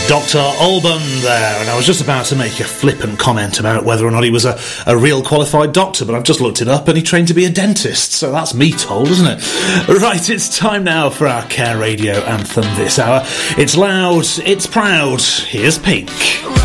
Dr. Alban there, and I was just about to make a flippant comment about whether or not he was a real qualified doctor, but I've just looked it up and he trained to be a dentist, so that's me told, isn't it? Right, it's time now for our Care Radio anthem this hour. It's loud, it's proud, here's Pink.